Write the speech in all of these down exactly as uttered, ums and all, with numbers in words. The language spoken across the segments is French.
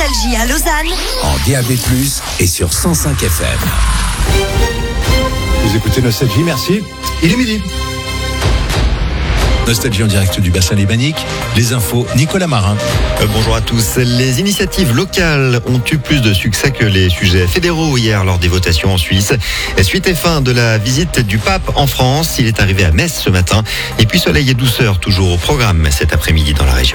Nostalgie à Lausanne en D A B plus, et sur cent cinq F M. Vous écoutez Nostalgie, merci. Il est midi. Nostalgie en direct du bassin lémanique. Les infos, Nicolas Marin. Euh, bonjour à tous. Les initiatives locales ont eu plus de succès que les sujets fédéraux hier lors des votations en Suisse. Suite et fin de la visite du pape en France. Il est arrivé à Metz ce matin. Et puis soleil et douceur toujours au programme cet après-midi dans la région.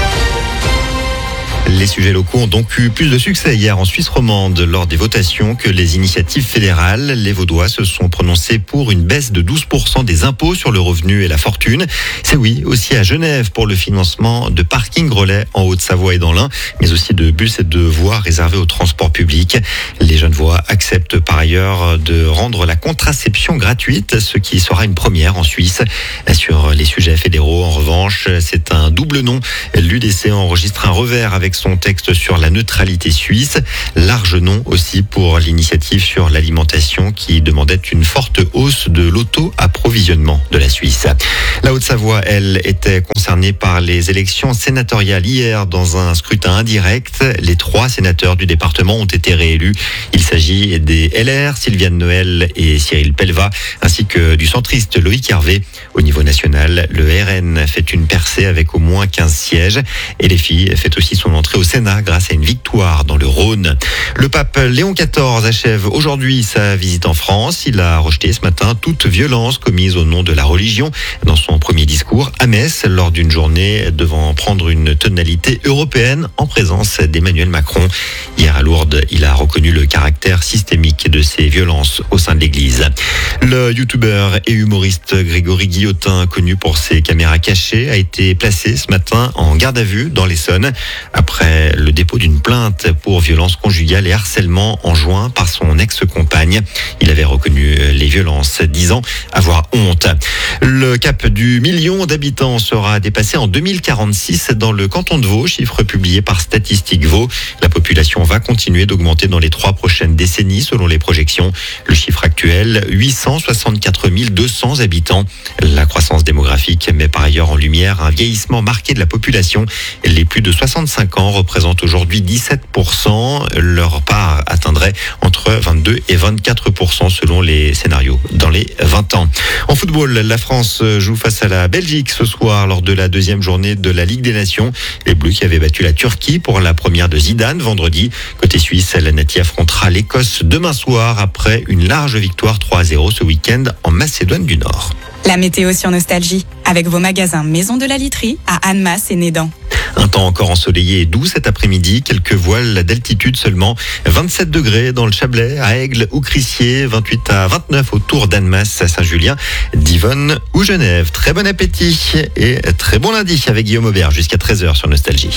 Les sujets locaux ont donc eu plus de succès hier en Suisse romande lors des votations que les initiatives fédérales. Les Vaudois se sont prononcés pour une baisse de douze pour cent des impôts sur le revenu et la fortune. C'est oui aussi à Genève pour le financement de parkings relais en Haute-Savoie et dans l'Ain, mais aussi de bus et de voies réservées au transport public. Les Genevois acceptent par ailleurs de rendre la contraception gratuite, ce qui sera une première en Suisse. Sur les sujets fédéraux, en revanche, c'est un double non. L'U D C enregistre un revers avec son texte sur la neutralité suisse. Large non aussi pour l'initiative sur l'alimentation qui demandait une forte hausse de l'auto-approvisionnement de la Suisse. La Haute-Savoie, elle, était concernée par les élections sénatoriales hier dans un scrutin indirect. Les trois sénateurs du département ont été réélus. Il s'agit des L R, Sylviane Noël et Cyril Pelva, ainsi que du centriste Loïc Hervé. Au niveau national, le R N fait une percée avec au moins quinze sièges et les filles fait aussi son entrée au Sénat grâce à une victoire dans le Rhône. Le pape Léon quatorze achève aujourd'hui sa visite en France. Il a rejeté ce matin toute violence commise au nom de la religion dans son premier discours à Metz lors d'une journée devant prendre une tonalité européenne en présence d'Emmanuel Macron. Hier à Lourdes, il a reconnu le caractère systémique de ces violences au sein de l'Église. Le youtubeur et humoriste Grégory Guillotin, connu pour ses caméras cachées, a été placé ce matin en garde à vue dans l'Essonne après le dépôt d'une plainte pour violence conjugale et harcèlement en juin par son ex-compagne. Il avait reconnu les violences, disant avoir honte. Le cap du million d'habitants sera dépassé en deux mille quarante-six dans le canton de Vaud, chiffre publié par Statistique Vaud. La population va continuer d'augmenter dans les trois prochaines décennies selon les projections. Le chiffre actuel, huit cent soixante-quatre mille deux cents habitants. La croissance démographique met par ailleurs en lumière un vieillissement marqué de la population. Les plus de soixante-cinq ans représentent aujourd'hui dix-sept pour cent. Leur part atteindrait entre vingt-deux et vingt-quatre pour cent selon les scénarios dans les vingt ans. En football, la France joue face à la Belgique ce soir lors de la deuxième journée de la Ligue des Nations. Les Bleus qui avaient battu la Turquie pour la première de Zidane vendredi. Côté suisse, la Nati affrontera l'Écosse demain soir après une large victoire trois à zéro ce week-end en Macédoine du Nord. La météo sur Nostalgie, avec vos magasins Maison de la Literie à Annemasse et Nédan. Un temps encore ensoleillé et doux cet après-midi, quelques voiles d'altitude seulement, vingt-sept degrés dans le Chablais, à Aigle ou Crissier, vingt-huit à vingt-neuf autour d'Annemasse, à Saint-Julien, Divonne ou Genève. Très bon appétit et très bon lundi avec Guillaume Aubert jusqu'à treize heures sur Nostalgie.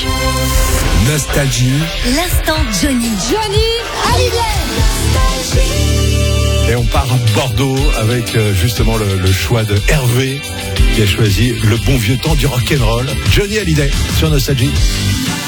Nostalgie. L'instant Johnny. Johnny Hallyday. Et on part à Bordeaux avec euh, justement le, le choix de Hervé qui a choisi le bon vieux temps du rock'n'roll. Johnny Hallyday sur Nostalgie.